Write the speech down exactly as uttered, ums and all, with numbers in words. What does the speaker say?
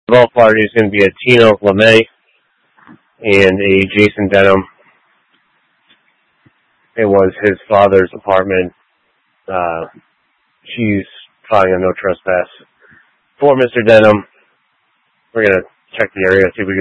Both parties going to be a Tino LeMay and a Jason Denham. It was his father's apartment. Uh, she's filing a no trespass for Mister Denham. We're going to check the area, see if we can